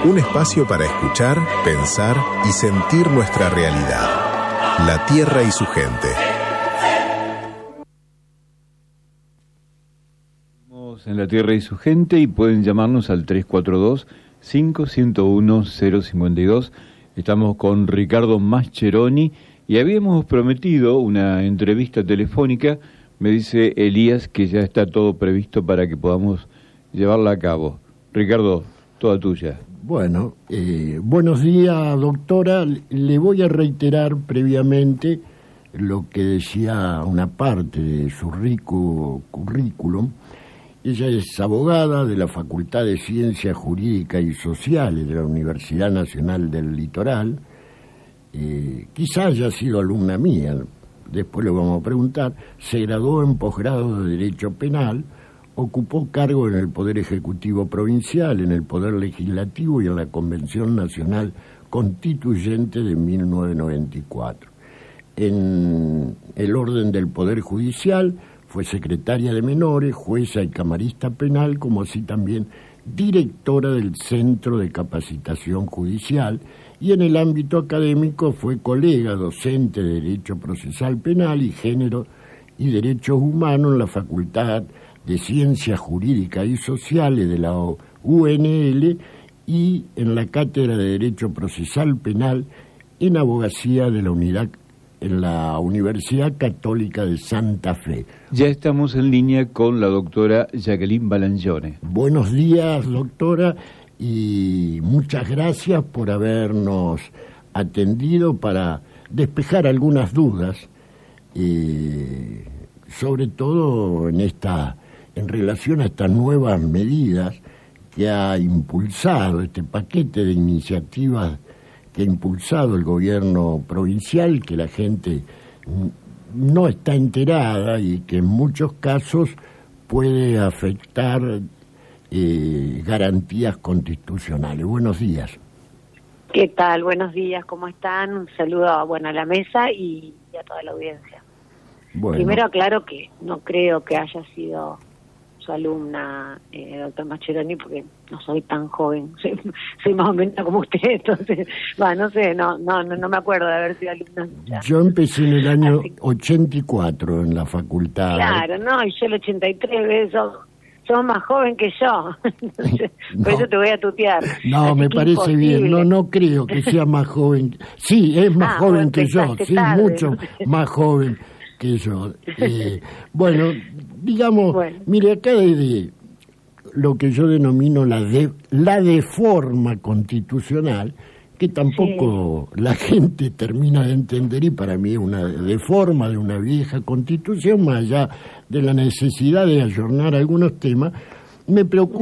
Un espacio para escuchar, pensar y sentir nuestra realidad. La tierra y su gente. Estamos en La Tierra y su gente y pueden llamarnos al 342-5101-052. Estamos con Ricardo Mascheroni y habíamos prometido una entrevista telefónica. Me dice Elías que ya está todo previsto para que podamos llevarla a cabo. Ricardo, toda tuya. Bueno, buenos días, doctora. Le voy a reiterar previamente lo que decía una parte de su rico currículum. Ella es abogada de la Facultad de Ciencias Jurídicas y Sociales de la Universidad Nacional del Litoral. Quizá haya sido alumna mía, después le vamos a preguntar. Se graduó en posgrado de Derecho Penal. Ocupó cargo en el Poder Ejecutivo Provincial, en el Poder Legislativo y en la Convención Nacional Constituyente de 1994. En el orden del Poder Judicial fue secretaria de menores, jueza y camarista penal, como así también directora del Centro de Capacitación Judicial, y en el ámbito académico fue colega docente de Derecho Procesal Penal y Género y Derechos Humanos en la Facultad de Ciencias Jurídicas y Sociales de la UNL y en la Cátedra de Derecho Procesal Penal en Abogacía de la Unidad en la Universidad Católica de Santa Fe. Ya estamos en línea con la doctora Jacqueline Balangione. Buenos días, doctora, y muchas gracias por habernos atendido para despejar algunas dudas, sobre todo en relación a estas nuevas medidas que ha impulsado este paquete de iniciativas que ha impulsado el gobierno provincial, que la gente no está enterada y que en muchos casos puede afectar garantías constitucionales. Buenos días. ¿Qué tal? Buenos días, ¿cómo están? Un saludo a la mesa y a toda la audiencia. Bueno. Primero aclaro que no creo que haya sido su alumna, doctor Mascheroni, porque no soy tan joven, soy más o menos como usted, entonces, no sé, no me acuerdo de haber sido alumna. Yo empecé en el año 84 en la facultad. Claro, no, y yo el 83, sos más joven que yo, entonces, no, por eso te voy a tutear. No, así me parece imposible. bien, no creo que sea más joven. Sí, es más joven que yo, sí, tarde. Mucho más joven que yo. Bueno, digamos, mire, acá de lo que yo denomino la deforma constitucional, que tampoco la gente termina de entender, y para mí es una deforma de una vieja constitución, más allá de la necesidad de ayornar algunos temas, me preocupa